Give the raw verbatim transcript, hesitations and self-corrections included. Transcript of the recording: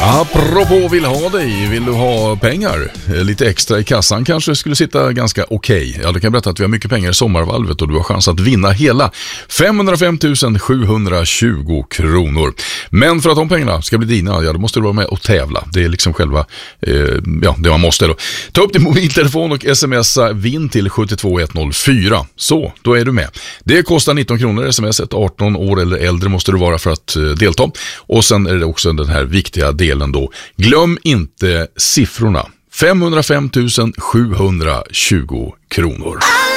Apropå vill ha dig, vill du ha pengar? Lite extra i kassan kanske skulle sitta ganska okej. Okay. Ja, du kan berätta att vi har mycket pengar i sommarvalvet och du har chans att vinna hela femhundrafem tusen sjuhundratjugo kronor. Men för att de pengarna ska bli dina, ja, då måste du vara med och tävla. Det är liksom själva, eh, ja, det man måste då. Ta upp din mobiltelefon och smsa vinn till sju två ett noll fyra. Så, då är du med. Det kostar nitton kronor, smset, arton år eller äldre måste du vara för att eh, delta. Och sen är det också den här viktiga delen då. Glöm inte siffrorna. femhundrafem tusen sjuhundratjugo kronor.